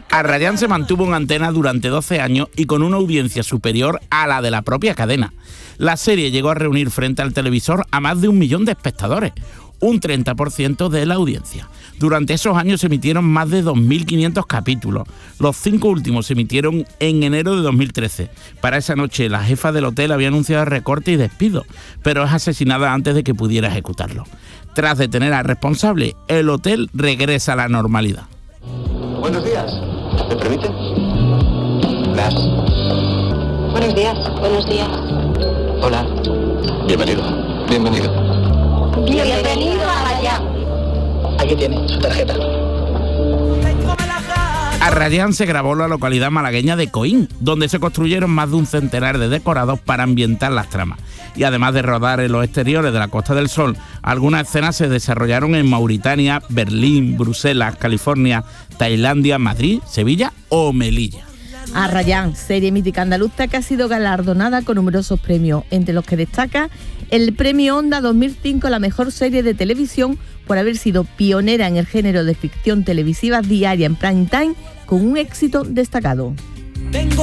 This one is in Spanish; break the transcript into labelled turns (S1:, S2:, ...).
S1: Arrayán se mantuvo en antena durante 12 años y con una audiencia superior a la de la propia cadena. La serie llegó a reunir frente al televisor a más de 1 millón de espectadores, un 30% de la audiencia. Durante esos años se emitieron más de 2.500 capítulos. Los 5 últimos se emitieron en enero de 2013. Para esa noche, la jefa del hotel había anunciado recorte y despido, pero es asesinada antes de que pudiera ejecutarlo. Tras detener al responsable, el hotel regresa a la normalidad.
S2: Buenos días. ¿Me permite? Blas.
S3: Buenos días. Buenos días.
S2: Hola. Bienvenido. Bienvenido.
S3: Bienvenido a Arrayán.
S2: Aquí tiene su tarjeta.
S1: Arrayán se grabó en la localidad malagueña de Coín, donde se construyeron más de un centenar de decorados para ambientar las tramas. Y además de rodar en los exteriores de la Costa del Sol, algunas escenas se desarrollaron en Mauritania, Berlín, Bruselas, California, Tailandia, Madrid, Sevilla o Melilla.
S4: Arrayán, serie mítica andaluza que ha sido galardonada con numerosos premios, entre los que destaca el Premio Onda 2005 a la mejor serie de televisión por haber sido pionera en el género de ficción televisiva diaria en prime time con un éxito destacado.